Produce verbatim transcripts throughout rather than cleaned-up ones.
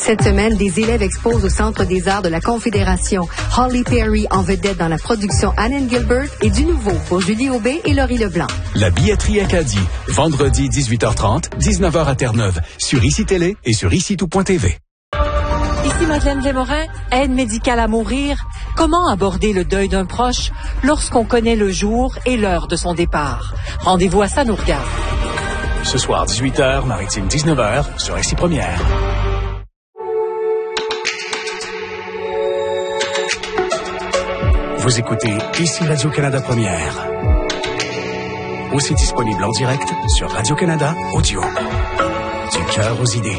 Cette semaine, des élèves exposent au Centre des arts de la Confédération. Holly Perry en vedette dans la production Anne Gilbert et du nouveau pour Julie Aubé et Laurie Leblanc. La billetterie Acadie, vendredi dix-huit heures trente, dix-neuf heures à Terre-Neuve, sur Ici Télé et sur ici tout point t v. Ici Madeleine Desmorin, aide médicale à mourir. Comment aborder le deuil d'un proche lorsqu'on connaît le jour et l'heure de son départ? Rendez-vous à Ça nous regarde. Ce soir, dix-huit heures, Maritime dix-neuf heures, sur Ici Première. Vous écoutez Ici Radio-Canada Première. Aussi disponible en direct sur Radio-Canada Audio. Du cœur aux idées.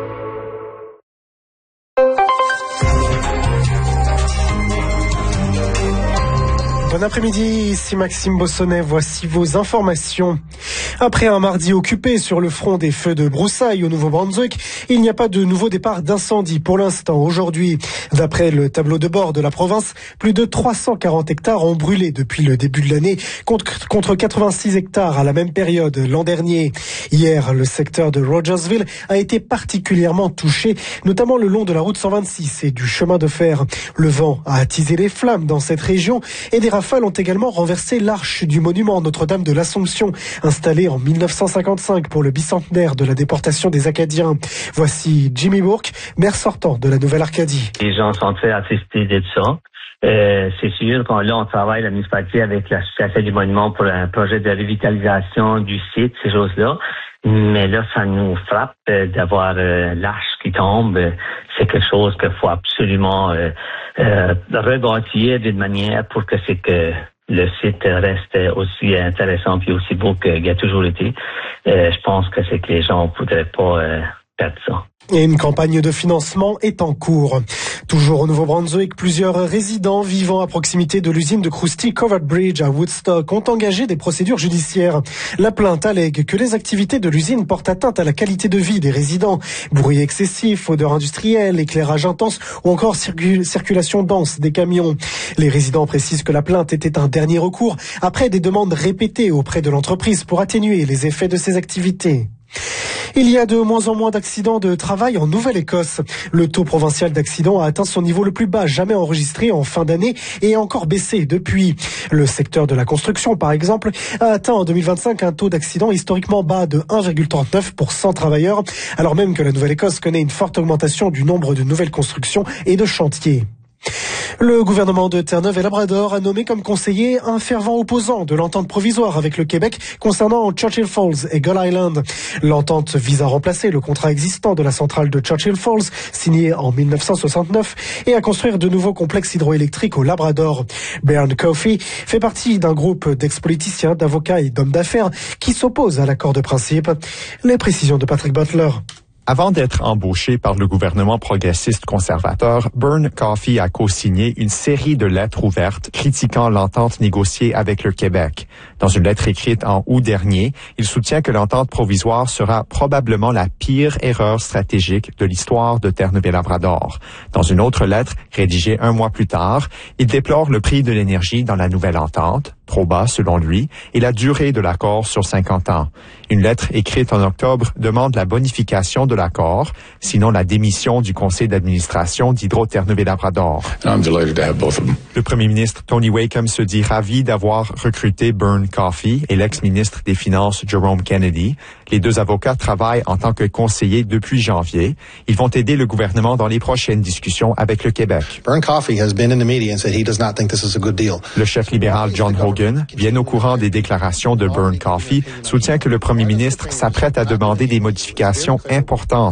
Bon après-midi, ici Maxime Bossonnet, voici vos informations. Après un mardi occupé sur le front des feux de broussailles au Nouveau-Brunswick, il n'y a pas de nouveau départ d'incendie pour l'instant aujourd'hui. D'après le tableau de bord de la province, plus de trois cent quarante hectares ont brûlé depuis le début de l'année, contre, contre quatre-vingt-six hectares à la même période l'an dernier. Hier, le secteur de Rogersville a été particulièrement touché, notamment le long de la route cent vingt-six et du chemin de fer. Le vent a attisé les flammes dans cette région et des rafales ont également renversé l'arche du monument Notre-Dame de l'Assomption, installée en mille neuf cent cinquante-cinq pour le bicentenaire de la déportation des Acadiens. Voici Jimmy Bourque, maire sortant de la Nouvelle-Acadie. Les gens sont très attristés de ça. Euh, c'est sûr qu'on là, on travaille la municipalité avec l'association du monument pour un projet de revitalisation du site, ces choses-là. Mais là, ça nous frappe euh, d'avoir euh, l'arche qui tombe. C'est quelque chose qu'il faut absolument euh, euh, rebâtir d'une manière pour que c'est que le site reste aussi intéressant puis aussi beau qu'il a toujours été. Euh, je pense que c'est que les gens ne voudraient pas euh, perdre ça. Et une campagne de financement est en cours. Toujours au Nouveau-Brunswick, plusieurs résidents vivant à proximité de l'usine de Krusty Covered Bridge à Woodstock ont engagé des procédures judiciaires. La plainte allègue que les activités de l'usine portent atteinte à la qualité de vie des résidents. Bruit excessif, odeur industrielle, éclairage intense ou encore circul- circulation dense des camions. Les résidents précisent que la plainte était un dernier recours après des demandes répétées auprès de l'entreprise pour atténuer les effets de ces activités. Il y a de moins en moins d'accidents de travail en Nouvelle-Écosse. Le taux provincial d'accidents a atteint son niveau le plus bas jamais enregistré en fin d'année et a encore baissé depuis. Le secteur de la construction, par exemple, a atteint en deux mille vingt-cinq un taux d'accidents historiquement bas de un virgule trente-neuf pour cent travailleurs, alors même que la Nouvelle-Écosse connaît une forte augmentation du nombre de nouvelles constructions et de chantiers. Le gouvernement de Terre-Neuve et Labrador a nommé comme conseiller un fervent opposant de l'entente provisoire avec le Québec concernant Churchill Falls et Gull Island. L'entente vise à remplacer le contrat existant de la centrale de Churchill Falls, signé en mille neuf cent soixante-neuf, et à construire de nouveaux complexes hydroélectriques au Labrador. Byrne Coffey fait partie d'un groupe d'ex-politiciens, d'avocats et d'hommes d'affaires qui s'opposent à l'accord de principe. Les précisions de Patrick Butler. Avant d'être embauché par le gouvernement progressiste conservateur, Byrne Coffey a co-signé une série de lettres ouvertes critiquant l'entente négociée avec le Québec. Dans une lettre écrite en août dernier, il soutient que l'entente provisoire sera probablement la pire erreur stratégique de l'histoire de Terre-Neuve et Labrador. Dans une autre lettre, rédigée un mois plus tard, il déplore le prix de l'énergie dans la nouvelle entente, trop bas selon lui, et la durée de l'accord sur cinquante ans. Une lettre écrite en octobre demande la bonification de l'accord, sinon la démission du conseil d'administration d'Hydro-Terre-Neuve et Labrador. I'm delighted to have both of them. Le premier ministre Tony Wakeham se dit ravi d'avoir recruté Byrne Coffey et l'ex-ministre des Finances Jerome Kennedy. Les deux avocats travaillent en tant que conseillers depuis janvier. Ils vont aider le gouvernement dans les prochaines discussions avec le Québec. Byrne Coffey has been in the media and said he does not think this is a good deal. Le chef libéral John Hogan, bien au courant des déclarations de Byrne Coffey, soutient que le premier ministre s'apprête à demander des modifications importantes